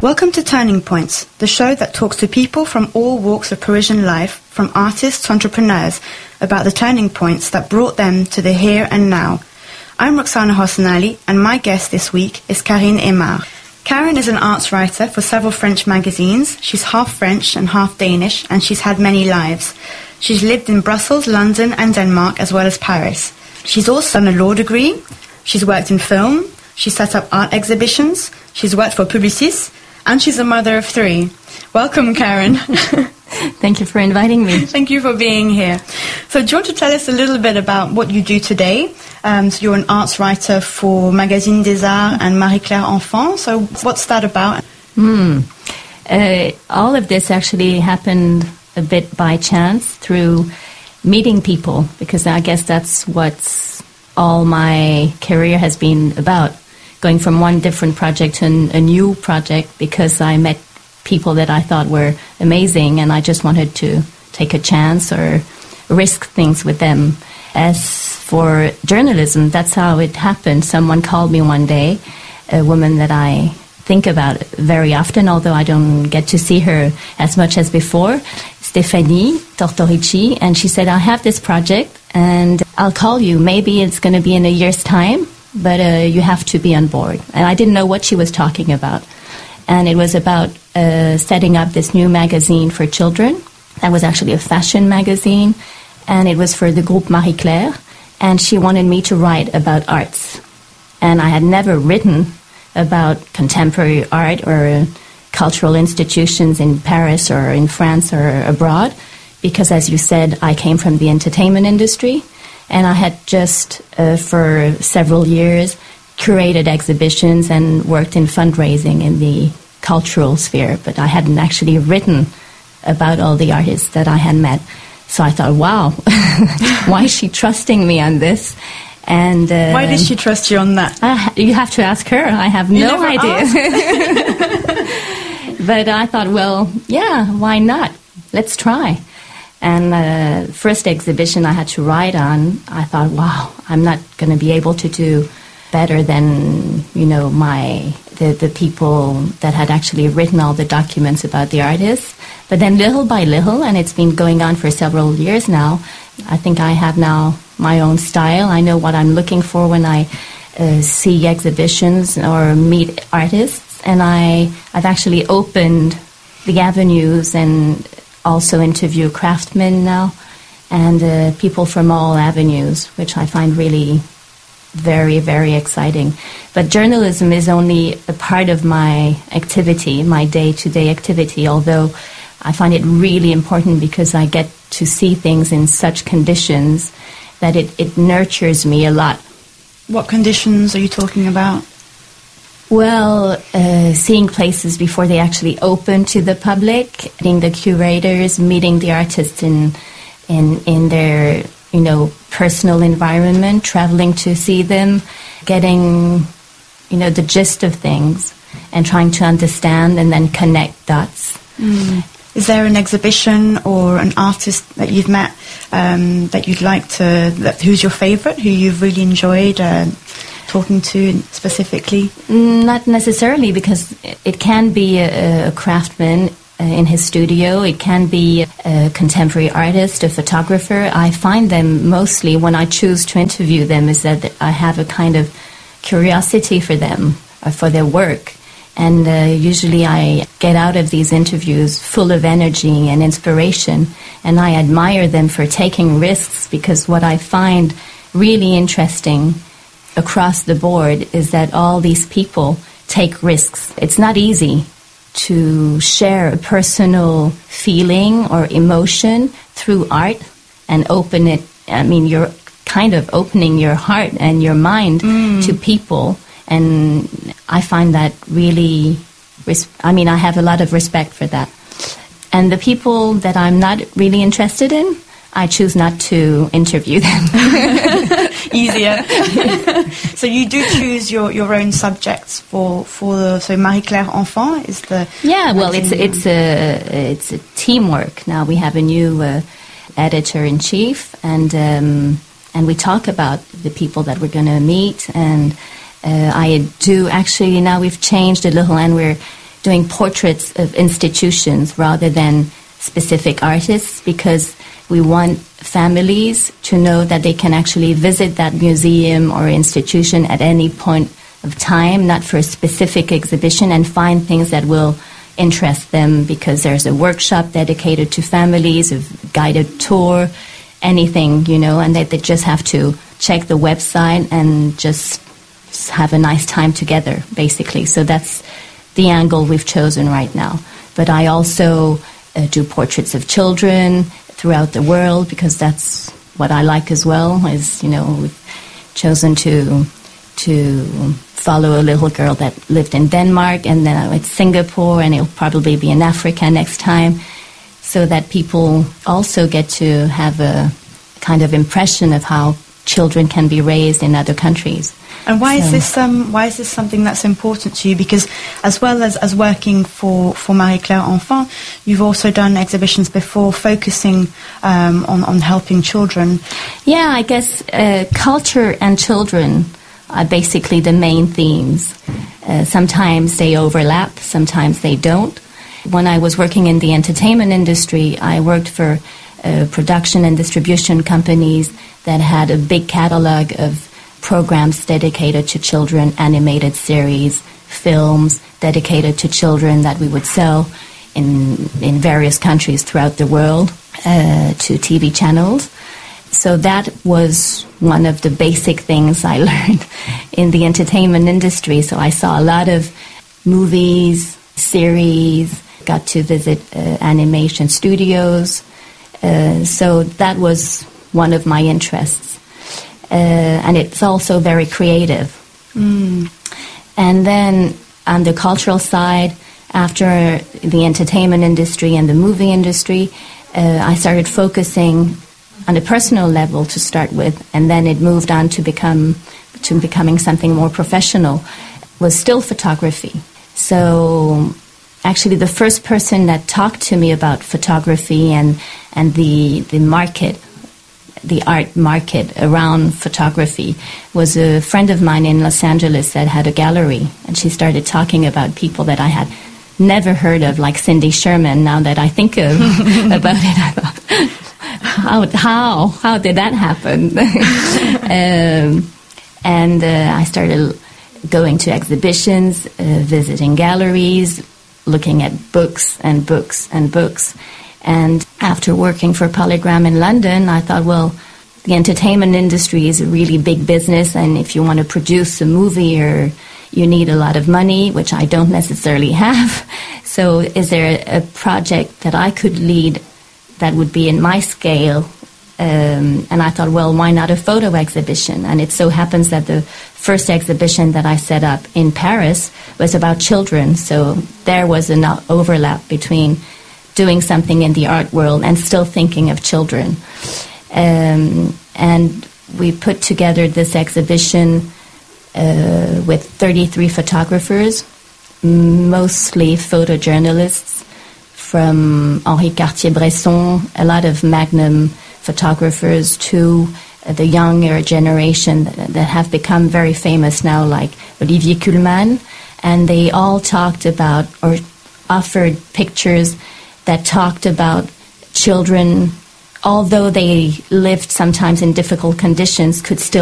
Welcome to Turning Points, the show that talks to people from all walks of Parisian life, from artists to entrepreneurs, about the turning points that brought them to the here and now. I'm Roxana Hossenali, and my guest this week is Karine Aymar. Karine is an arts writer for several French magazines. She's half French and half Danish, and she's had many lives. She's lived in Brussels, London and Denmark, as well as Paris. She's also done a law degree. She's worked in film. She's set up art exhibitions. She's worked for Publicis. And she's a mother of 3. Welcome, Karine. Thank you for inviting me. Thank you for being here. So do you want to tell us a little bit about what you do today? So you're an arts writer for Magazine des Arts and Marie-Claire Enfant. So what's that about? All of this actually happened a bit by chance through meeting people, because I guess that's what all my career has been about. Going from one different project to a new project because I met people that I thought were amazing and I just wanted to take a chance or risk things with them. As for journalism, that's how it happened. Someone called me one day, a woman that I think about very often, although I don't get to see her as much as before, Stéphanie Tortorici, and she said, I have this project and I'll call you. Maybe it's going to be in a year's time, but you have to be on board. And I didn't know what she was talking about. And it was about setting up this new magazine for children. That was actually a fashion magazine, and it was for the group Marie-Claire. And she wanted me to write about arts. And I had never written about contemporary art or cultural institutions in Paris or in France or abroad, because, as you said, I came from the entertainment industry. And I had just, for several years, curated exhibitions and worked in fundraising in the cultural sphere. But I hadn't actually written about all the artists that I had met. So I thought, wow, why is she trusting me on this? And why did she trust you on that? You have to ask her. I have no idea. But I thought, well, yeah, why not? Let's try. And the first exhibition I had to write on, I thought, wow, I'm not going to be able to do better than, the people that had actually written all the documents about the artists. But then little by little, and it's been going on for several years now, I think I have now my own style. I know what I'm looking for when I see exhibitions or meet artists. And I've actually opened the avenues and also interview craftsmen now and people from all avenues, which I find really very, very exciting. But journalism is only a part of my activity, my day-to-day activity, although I find it really important because I get to see things in such conditions that it nurtures me a lot. What conditions are you talking about? Well, seeing places before they actually open to the public, meeting the curators, meeting the artists in their, personal environment, traveling to see them, getting, the gist of things and trying to understand and then connect dots. Mm. Is there an exhibition or an artist that you've met that you'd like to, who's your favorite, who you've really enjoyed talking to specifically? Not necessarily, because it can be a craftsman in his studio. It can be a contemporary artist, a photographer. I find them mostly, when I choose to interview them, is that I have a kind of curiosity for them, for their work. And usually I get out of these interviews full of energy and inspiration. And I admire them for taking risks, because what I find really interesting across the board is that all these people take risks. It's not easy to share a personal feeling or emotion through art and open it. I mean, you're kind of opening your heart and your mind to people. And I find that really, I have a lot of respect for that. And the people that I'm not really interested in, I choose not to interview them. Easier. So you do choose your own subjects for so Marie-Claire Enfant is the... Yeah, well, it's a teamwork. Now we have a new editor-in-chief, and we talk about the people that we're going to meet, and I do actually, now we've changed a little, and we're doing portraits of institutions rather than specific artists, because we want families to know that they can actually visit that museum or institution at any point of time, not for a specific exhibition, and find things that will interest them, because there's a workshop dedicated to families, a guided tour, anything, and that they just have to check the website and just have a nice time together, basically. So that's the angle we've chosen right now. But I also do portraits of children throughout the world, because that's what I like as well. Is we've chosen to follow a little girl that lived in Denmark, and then it's Singapore, and it'll probably be in Africa next time, so that people also get to have a kind of impression of how children can be raised in other countries. And why is this something that's important to you? Because as well as working for Marie-Claire Enfant, you've also done exhibitions before focusing on helping children. Yeah, I guess culture and children are basically the main themes. Sometimes they overlap, sometimes they don't. When I was working in the entertainment industry, I worked for production and distribution companies that had a big catalog of programs dedicated to children, animated series, films dedicated to children that we would sell in various countries throughout the world to TV channels. So that was one of the basic things I learned in the entertainment industry. So I saw a lot of movies, series, got to visit animation studios. So that was one of my interests. And it's also very creative. And then on the cultural side, after the entertainment industry and the movie industry, I started focusing on a personal level to start with, and then it moved on to becoming something more professional, was still photography. So actually the first person that talked to me about photography and the market, the art market around photography, was a friend of mine in Los Angeles that had a gallery, and she started talking about people that I had never heard of, like Cindy Sherman. Now that I think of about it, I thought, how did that happen? And I started going to exhibitions, visiting galleries, looking at books and books and books. And after working for Polygram in London, I thought, well, the entertainment industry is a really big business, and if you want to produce a movie, you need a lot of money, which I don't necessarily have. So is there a project that I could lead that would be in my scale? And I thought, well, why not a photo exhibition? And it so happens that the first exhibition that I set up in Paris was about children. So there was an overlap between doing something in the art world and still thinking of children. And we put together this exhibition with 33 photographers, mostly photojournalists from Henri Cartier-Bresson, a lot of Magnum photographers, to the younger generation that have become very famous now, like Olivier Kuhlmann. And they all talked about, or offered pictures that talked about children, although they lived sometimes in difficult conditions, could still